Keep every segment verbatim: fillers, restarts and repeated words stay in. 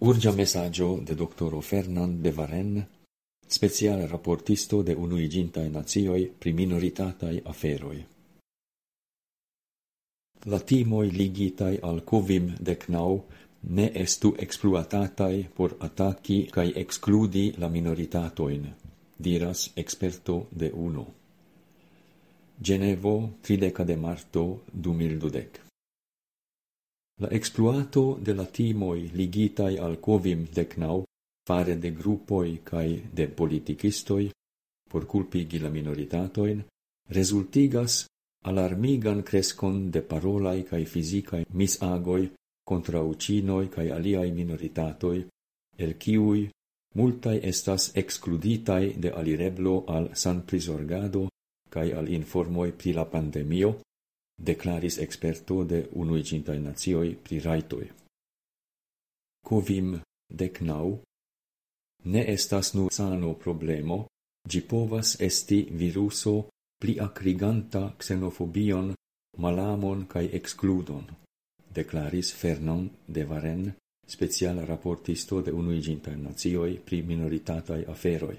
Urgia messaggio de doctoro Fernand de Varenne, speciale rapportisto de Unuigintae Nazioi pri minoritatai aferoi. La timoi ligitai al covim decnau ne estu exploatatai por attacchi cae excludi la minoritatoin, diras experto de uno. Genevo, trideca de marto du mil dudec. La exploato de la timoi ligitai al covim decnau fare de gruppoi cae de politicistoi por culpigi la minoritatoin resultigas alarmigan crescon de parolai cae fisicae misagoi contra ucinoi cae aliai minoritatoi, el ciui multae estas excluditai de alireblo al san prisorgado cae al informoi pri la pandemio, declaris experto de Unuigintae Nazioi pri raitoi. Covim decnau ne estas nur sano problemo, gi povas esti viruso pli acriganta xenofobion, malamon cae excludon, declaris Fernand de Varenne, speciala rapportisto de Unuigintae Nazioi pri minoritatai aferoi.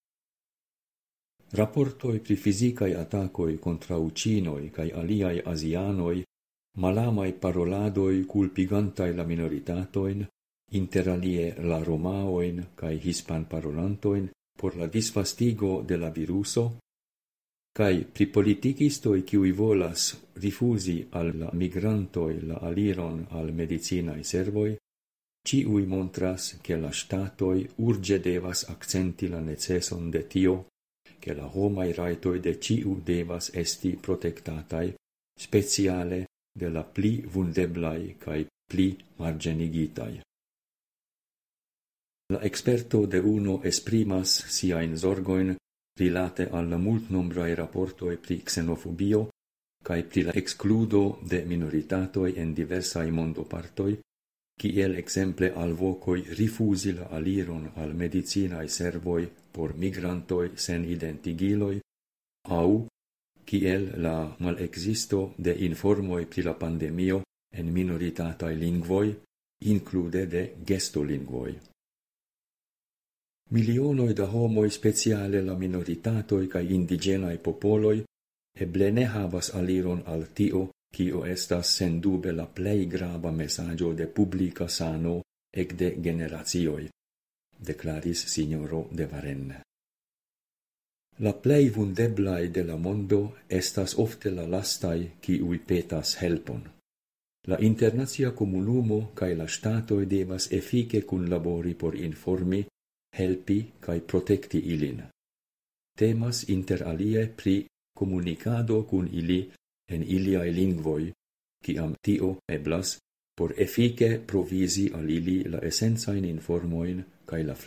Rapportoi pri fisicae attacoi contra ucinoi cae aliai asianoi, malamai paroladoi culpigantai la minoritatoin, interalie la romaoin cae hispan parolantoin por la disvastigo de la viruso, cae pri politicistoi kiui volas rifusi al la migrantoi la aliron al medicinae servoi, ciui montras che la statoi urge devas accenti la necesson de tio, che la homai raitoi de ciu devas esti protectatai, speciale de la pli vulneblai cae pli margenigitai. La experto de uno esprimas siain zorgoin rilate alla multnombrae rapportoi pri xenofobio cae pri la excludo de minoritatoi en diversae mondopartoi, kiel exemple alvocoi rifusi la aliron al medicinae servoi por migrantoi sen identigiloi, au kiel la malexisto de informoi pri la pandemio en minoritatai lingvoi, include de gestolingvoi. Milionoi da homoi speciale la minoritatoi cae indigenae popoloi eble ne havas aliron al tio cio estas sen dube la plei grava messaggio de publica sano ec de generatioi, declaris signoro de Varenne. La plei vulneblai de la mondo estas ofte la lastai ciui petas helpon. La internazia comunumo cae la statoi devas effice cun labori por informi, helpi cae protecti ilin. Temas inter alie pri comunicado cun ili en iliae lingvoi, ciam tio eblas por effice provisi al ili la essenzain informoin cae la